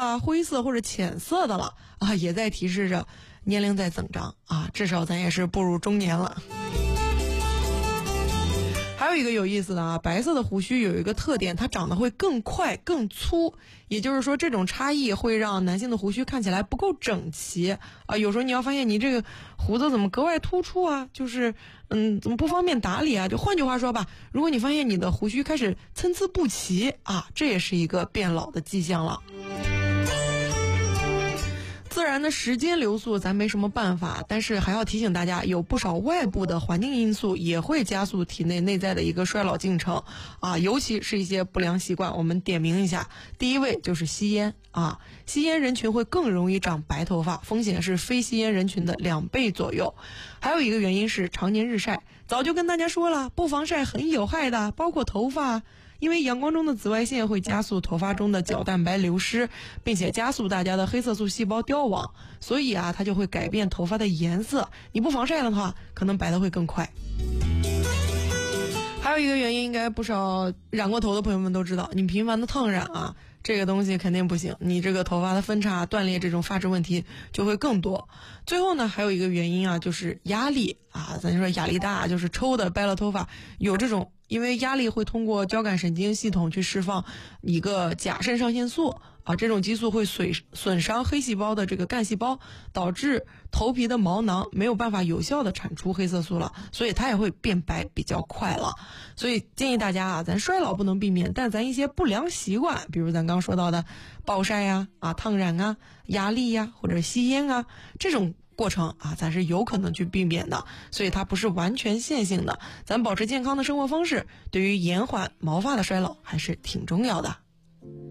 啊、灰色或者浅色的了啊，也在提示着年龄在增长啊，至少咱也是步入中年了。还有一个有意思的啊，白色的胡须有一个特点，它长得会更快更粗，也就是说这种差异会让男性的胡须看起来不够整齐啊。有时候你要发现你这个胡子怎么格外突出啊，就是怎么不方便打理啊，就换句话说吧，如果你发现你的胡须开始参差不齐啊，这也是一个变老的迹象了。自然的时间流速咱没什么办法，但是还要提醒大家，有不少外部的环境因素也会加速体内内在的一个衰老进程啊，尤其是一些不良习惯，我们点名一下。第一位就是吸烟啊，吸烟人群会更容易长白头发，风险是非吸烟人群的2倍左右。还有一个原因是常年日晒，早就跟大家说了，不防晒很有害的，包括头发。因为阳光中的紫外线会加速头发中的角蛋白流失，并且加速大家的黑色素细胞凋亡，所以啊，它就会改变头发的颜色。你不防晒的话，可能白的会更快。还有一个原因，应该不少染过头的朋友们都知道，你频繁的烫染啊，这个东西肯定不行，你这个头发的分叉、断裂这种发质问题就会更多。最后呢，还有一个原因啊，就是压力啊，咱就说压力大，就是抽的掰了头发，有这种。因为压力会通过交感神经系统去释放一个甲肾上腺素啊，这种激素会损伤黑细胞的这个干细胞，导致头皮的毛囊没有办法有效的产出黑色素了，所以它也会变白比较快了。所以建议大家啊，咱衰老不能避免，但咱一些不良习惯，比如咱刚说到的暴晒呀、烫染啊、压力呀，或者吸烟啊，这种过程啊，咱是有可能去避免的，所以它不是完全线性的。咱保持健康的生活方式，对于延缓毛发的衰老还是挺重要的。